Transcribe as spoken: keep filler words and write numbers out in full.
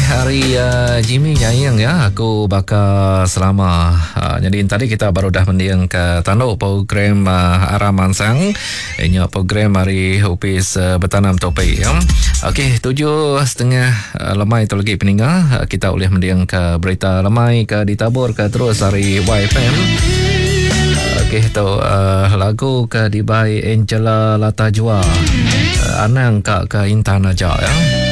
hari uh, Jimmy Jayang ya, aku bakal selama. Uh, jadi tadi kita baru dah mendiang ke tanduk program uh, Araman Sang. Ini program hari Upis uh, Bertanam Topik ya. Okey, tujuh setengah uh, lemai tu lagi peninggal. Uh, kita boleh mendiang ke berita lemai ke ditabur ke terus hari Y F M. Okey, tu uh, lagu ke dibai Angela Latajwa. Uh, Anang kak ke Intan aja ya.